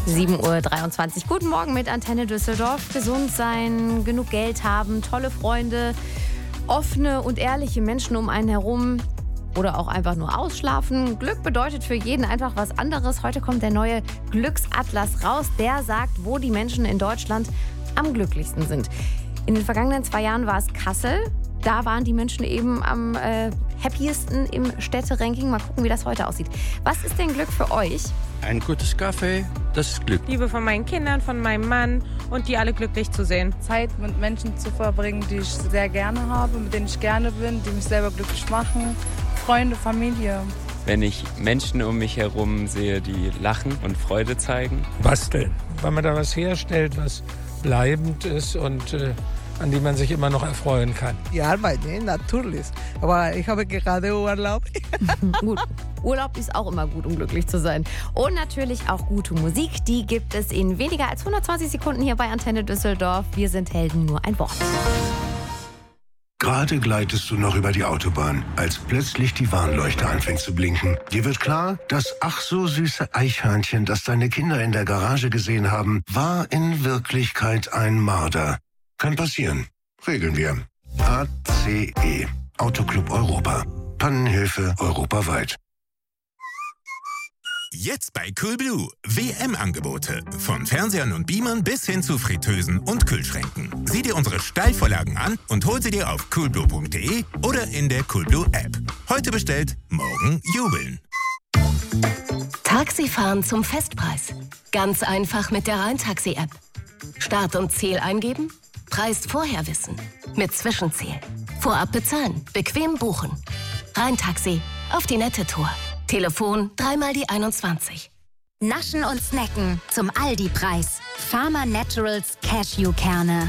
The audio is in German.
7:23 Uhr. Guten Morgen mit Antenne Düsseldorf. Gesund sein, genug Geld haben, tolle Freunde, offene und ehrliche Menschen um einen herum oder auch einfach nur ausschlafen. Glück bedeutet für jeden einfach was anderes. Heute kommt der neue Glücksatlas raus. Der sagt, wo die Menschen in Deutschland am glücklichsten sind. In den vergangenen 2 Jahren war es Kassel. Da waren die Menschen eben am happiesten im Städteranking. Mal gucken, wie das heute aussieht. Was ist denn Glück für euch? Ein gutes Kaffee, das ist Glück. Liebe von meinen Kindern, von meinem Mann und die alle glücklich zu sehen. Zeit mit Menschen zu verbringen, die ich sehr gerne habe, mit denen ich gerne bin, die mich selber glücklich machen. Freunde, Familie. Wenn ich Menschen um mich herum sehe, die lachen und Freude zeigen. Basteln, weil man da was herstellt, was bleibend ist und an die man sich immer noch erfreuen kann. Die Arbeit, natürlich. Aber ich habe gerade Urlaub. Gut. Urlaub ist auch immer gut, um glücklich zu sein. Und natürlich auch gute Musik. Die gibt es in weniger als 120 Sekunden hier bei Antenne Düsseldorf. Wir sind Helden, nur ein Wort. Gerade gleitest du noch über die Autobahn, als plötzlich die Warnleuchte anfängt zu blinken. Dir wird klar, das ach so süße Eichhörnchen, das deine Kinder in der Garage gesehen haben, war in Wirklichkeit ein Marder. Kann passieren. Regeln wir. ACE. Autoclub Europa. Pannenhilfe europaweit. Jetzt bei Coolblue. WM-Angebote. Von Fernsehern und Beamern bis hin zu Fritteusen und Kühlschränken. Sieh dir unsere Steilvorlagen an und hol sie dir auf coolblue.de oder in der Coolblue-App. Heute bestellt, morgen jubeln. Taxifahren zum Festpreis. Ganz einfach mit der Rhein-Taxi-App. Start und Ziel eingeben, Preis vorher wissen. Mit Zwischenziel. Vorab bezahlen, bequem buchen. Rhein-Taxi, auf die nette Tour. Telefon 3 die 21. Naschen und snacken zum Aldi-Preis. Farmer Naturals Cashewkerne.